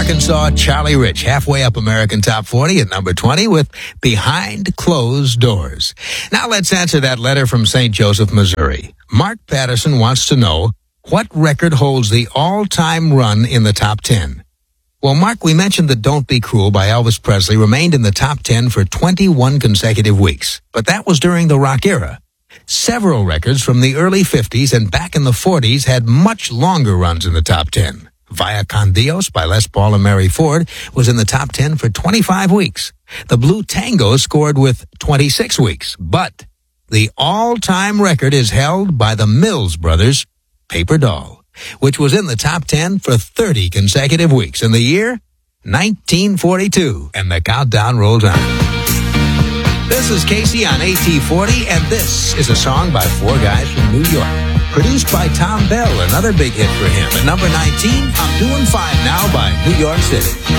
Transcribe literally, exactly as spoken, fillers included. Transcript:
Arkansas, Charlie Rich, halfway up American Top forty at number twenty with Behind Closed Doors. Now let's answer that letter from Saint Joseph, Missouri. Mark Patterson wants to know what record holds the all-time run in the top ten. Well, Mark, we mentioned that Don't Be Cruel by Elvis Presley remained in the top ten for twenty-one consecutive weeks, but that was during the rock era. Several records from the early fifties and back in the forties had much longer runs in the top ten. Via Con Dios by Les Paul and Mary Ford was in the top ten for twenty-five weeks. The Blue Tango scored with twenty-six weeks. But the all-time record is held by the Mills Brothers' Paper Doll, which was in the top ten for thirty consecutive weeks in the year nineteen forty-two. And the countdown rolls on. This is Casey on A T forty, and this is a song by four guys from New York. Produced by Tom Bell, another big hit for him. At number nineteen, I'm Doing Fine Now by New York City.